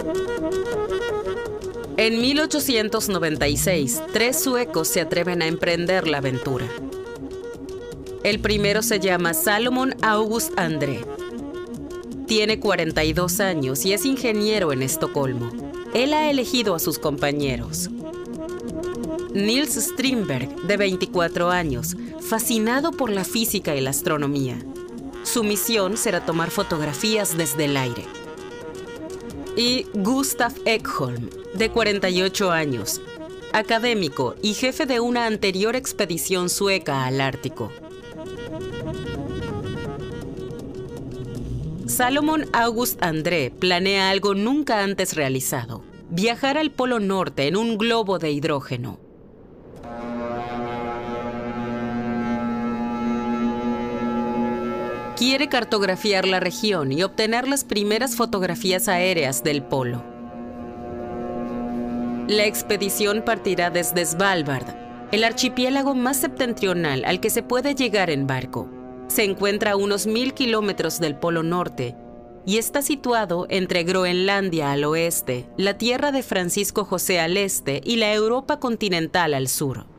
En 1896, 3 suecos se atreven a emprender la aventura. El primero se llama Salomon August André. Tiene 42 años y es ingeniero en Estocolmo. Él ha elegido a sus compañeros. Nils Strindberg, de 24 años, fascinado por la física y la astronomía. Su misión será tomar fotografías desde el aire. Y Gustav Ekholm, de 48 años, académico y jefe de una anterior expedición sueca al Ártico. Salomon August André planea algo nunca antes realizado: viajar al Polo Norte en un globo de hidrógeno. Quiere cartografiar la región y obtener las primeras fotografías aéreas del polo. La expedición partirá desde Svalbard, el archipiélago más septentrional al que se puede llegar en barco. Se encuentra a unos 1000 kilómetros del Polo Norte y está situado entre Groenlandia al oeste, la tierra de Francisco José al este y la Europa continental al sur.